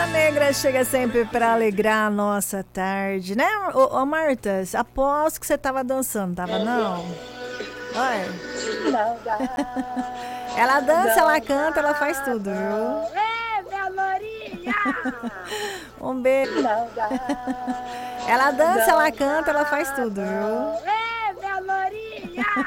Pérola Negra chega sempre para alegrar a nossa tarde, né, ô Marta? Aposto que você tava dançando, tava não? Oi. Não dá, Ela dança, ela não canta, ela faz dá, tudo, viu? não. Ei, minha lourinha! Um beijo. Não dá, Ela dança, ela não canta, ela faz dá, tudo, viu? não. Ei, minha lourinha!